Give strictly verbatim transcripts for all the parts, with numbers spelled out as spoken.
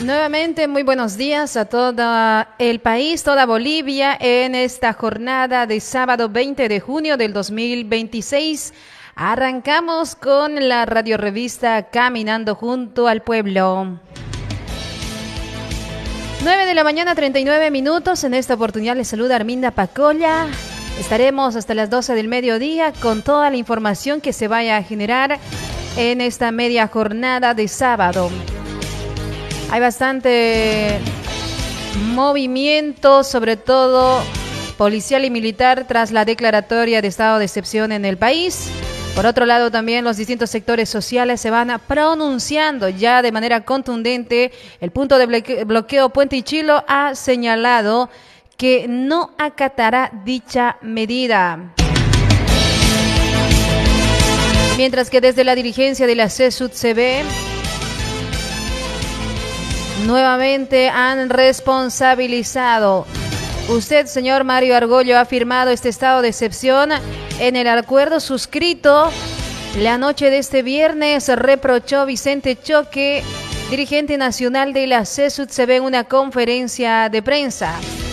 Nuevamente, muy buenos días a todo el país, toda Bolivia, en esta jornada de sábado veinte de junio del dos mil veintiséis. Arrancamos con la radiorevista Caminando junto al pueblo. nueve de la mañana, treinta y nueve minutos. En esta oportunidad les saluda Arminda Pacolla. Estaremos hasta las doce del mediodía con toda la información que se vaya a generar en esta media jornada de sábado. Hay bastante movimiento, sobre todo policial y militar, tras la declaratoria de estado de excepción en el país. Por otro lado, también los distintos sectores sociales se van pronunciando ya de manera contundente. El punto de bloqueo Puente Ichilo ha señalado que no acatará dicha medida. Mientras que desde la dirigencia de la C E S U T C B nuevamente han responsabilizado. Usted, señor Mario Argollo, ha firmado este estado de excepción en el acuerdo suscrito la noche de este viernes, reprochó Vicente Choque, dirigente nacional de la C E S U T C B, en una conferencia de prensa.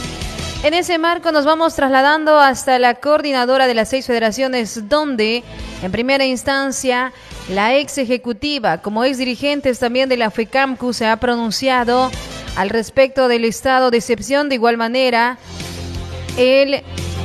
En ese marco nos vamos trasladando hasta la coordinadora de las seis federaciones, donde en primera instancia la ex ejecutiva, como ex dirigentes también de la FECAMCU, se ha pronunciado al respecto del estado de excepción. De igual manera, el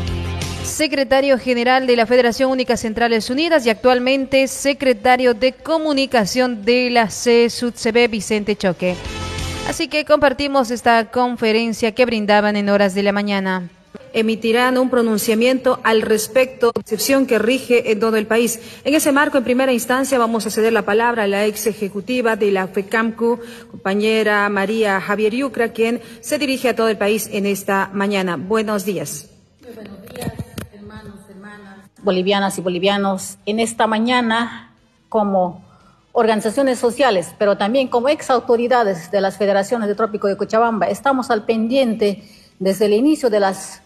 secretario general de la Federación Única Centrales Unidas y actualmente secretario de Comunicación de la C E S U T C B, Vicente Choque. Así que compartimos esta conferencia que brindaban en horas de la mañana. Emitirán un pronunciamiento al respecto de la excepción que rige en todo el país. En ese marco, en primera instancia, vamos a ceder la palabra a la ex ejecutiva de la FECAMCU, compañera María Javier Yucra, quien se dirige a todo el país en esta mañana. Buenos días. Muy buenos días, hermanos, hermanas, bolivianas y bolivianos. En esta mañana, como organizaciones sociales, pero también como ex autoridades de las federaciones de Trópico de Cochabamba, estamos al pendiente desde el inicio de las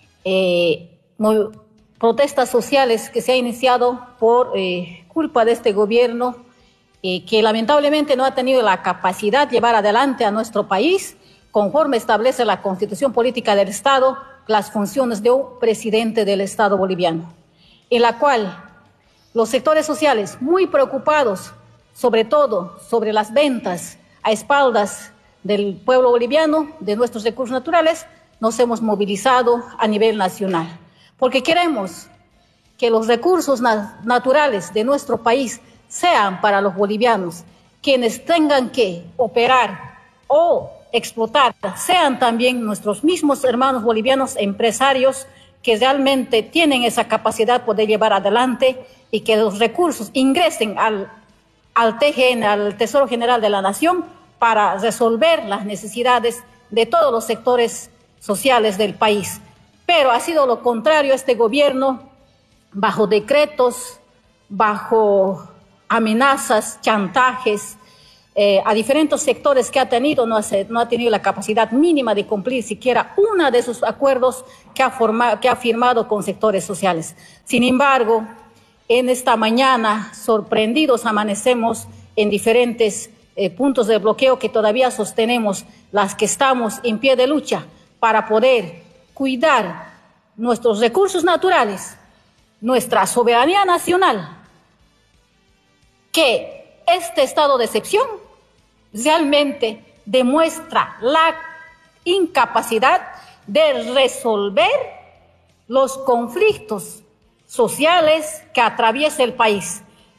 eh, protestas sociales que se ha iniciado por eh, culpa de este gobierno eh, que lamentablemente no ha tenido la capacidad de llevar adelante a nuestro país, conforme establece la Constitución Política del Estado, las funciones de un presidente del Estado boliviano, en la cual los sectores sociales, muy preocupados sobre todo sobre las ventas a espaldas del pueblo boliviano de nuestros recursos naturales, nos hemos movilizado a nivel nacional, porque queremos que los recursos na- naturales de nuestro país sean para los bolivianos, quienes tengan que operar o explotar, sean también nuestros mismos hermanos bolivianos empresarios que realmente tienen esa capacidad de poder llevar adelante y que los recursos ingresen al al T G N, al Tesoro General de la Nación, para resolver las necesidades de todos los sectores sociales del país. Pero ha sido lo contrario este gobierno, bajo decretos, bajo amenazas, chantajes, eh, a diferentes sectores que ha tenido, no ha, no ha tenido la capacidad mínima de cumplir siquiera uno de esos acuerdos que ha, formado, que ha firmado con sectores sociales. Sin embargo, en esta mañana, sorprendidos, amanecemos en diferentes eh, puntos de bloqueo que todavía sostenemos, las que estamos en pie de lucha para poder cuidar nuestros recursos naturales, nuestra soberanía nacional, que este estado de excepción realmente demuestra la incapacidad de resolver los conflictos sociales que atraviesa el país.